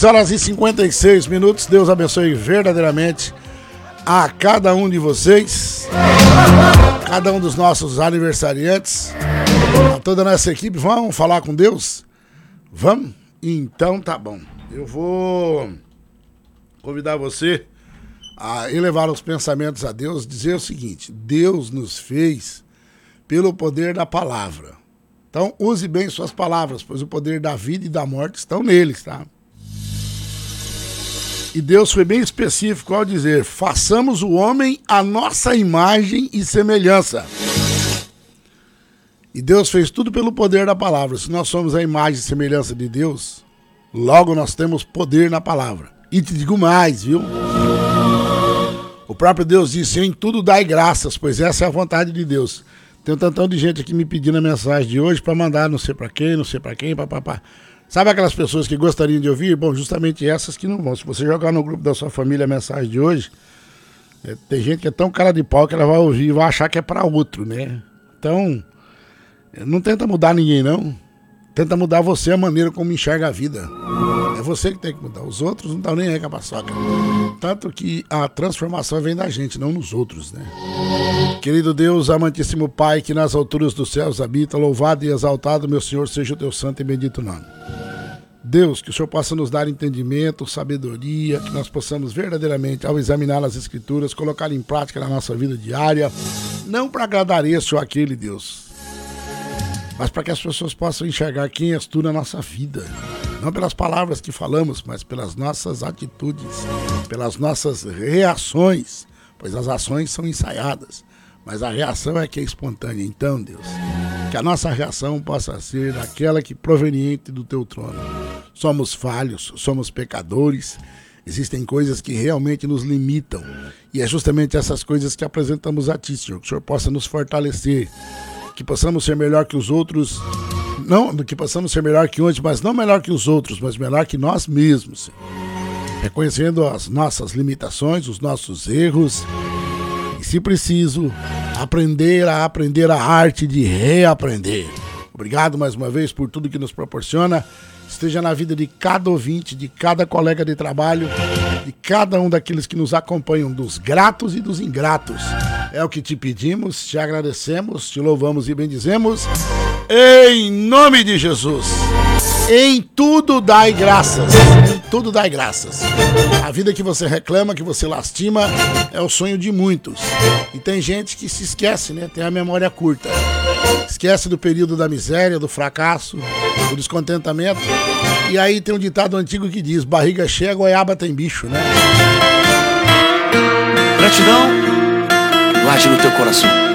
6h56. Deus abençoe verdadeiramente a cada um de vocês, cada um dos nossos aniversariantes, a toda a nossa equipe. Vamos falar com Deus? Vamos? Então tá bom. Eu vou convidar você a elevar os pensamentos a Deus, dizer o seguinte: Deus nos fez pelo poder da palavra. Então use bem suas palavras, pois o poder da vida e da morte estão neles, tá? E Deus foi bem específico ao dizer: façamos o homem à nossa imagem e semelhança. E Deus fez tudo pelo poder da palavra. Se nós somos a imagem e semelhança de Deus, logo nós temos poder na palavra. E te digo mais, viu? O próprio Deus disse: em tudo dai graças, pois essa é a vontade de Deus. Tem um tantão de gente aqui me pedindo a mensagem de hoje para mandar não sei para quem, papapá. Sabe aquelas pessoas que gostariam de ouvir? Bom, justamente essas que não vão. Se você jogar no grupo da sua família a mensagem de hoje, tem gente que é tão cara de pau que ela vai ouvir e vai achar que é para outro, né? Então, não tenta mudar ninguém, não. Tenta mudar você, a maneira como enxerga a vida. É você que tem que mudar. Os outros não estão nem aí com a paçoca. Tanto que a transformação vem da gente, não nos outros, né? Querido Deus, amantíssimo Pai, que nas alturas dos céus habita, louvado e exaltado, meu Senhor, seja o teu santo e bendito nome. Deus, que o Senhor possa nos dar entendimento, sabedoria, que nós possamos verdadeiramente, ao examinar as Escrituras, colocar em prática na nossa vida diária, não para agradar esse ou aquele, Deus, mas para que as pessoas possam enxergar quem és tu na nossa vida. Não pelas palavras que falamos, mas pelas nossas atitudes, pelas nossas reações, pois as ações são ensaiadas, mas a reação é que é espontânea. Então, Deus, que a nossa reação possa ser aquela que proveniente do teu trono. Somos falhos, somos pecadores, existem coisas que realmente nos limitam, e é justamente essas coisas que apresentamos a ti, Senhor, que o Senhor possa nos fortalecer, que possamos ser melhor que os outros, não que possamos ser melhor que outros, mas não melhor que os outros, mas melhor que nós mesmos, Senhor. Reconhecendo as nossas limitações, os nossos erros, e se preciso, aprender a arte de reaprender. Obrigado mais uma vez por tudo que nos proporciona. Esteja na vida de cada ouvinte, de cada colega de trabalho, de cada um daqueles que nos acompanham, dos gratos e dos ingratos. É o que te pedimos, te agradecemos, te louvamos e bendizemos, em nome de Jesus. Em tudo dai graças, em tudo dai graças. A vida que você reclama, que você lastima, é o sonho de muitos. E tem gente que se esquece, né? Tem a memória curta. Esquece do período da miséria, do fracasso, do descontentamento. E aí tem um ditado antigo que diz: barriga cheia, goiaba tem bicho, né? Gratidão, guarde no teu coração.